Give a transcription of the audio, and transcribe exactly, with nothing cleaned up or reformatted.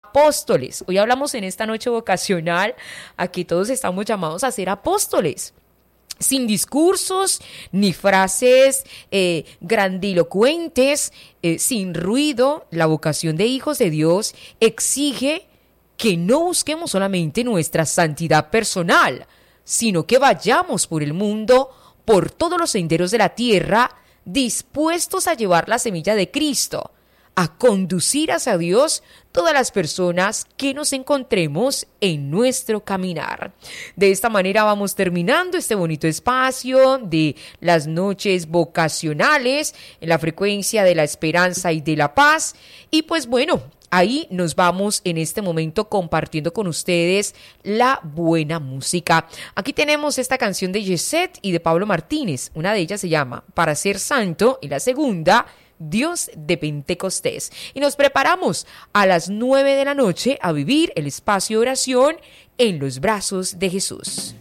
apóstoles. Hoy hablamos en esta noche vocacional, aquí todos estamos llamados a ser apóstoles. Sin discursos ni frases eh, grandilocuentes, eh, sin ruido, la vocación de hijos de Dios exige que no busquemos solamente nuestra santidad personal, sino que vayamos por el mundo, por todos los senderos de la tierra, dispuestos a llevar la semilla de Cristo, a conducir hacia Dios todas las personas que nos encontremos en nuestro caminar. De esta manera vamos terminando este bonito espacio de las noches vocacionales en la frecuencia de la esperanza y de la paz. Y pues bueno, ahí nos vamos en este momento compartiendo con ustedes la buena música. Aquí tenemos esta canción de Yeset y de Pablo Martínez. Una de ellas se llama Para ser santo y la segunda, Dios de Pentecostés. Y nos preparamos a las nueve de la noche a vivir el espacio de oración en los brazos de Jesús.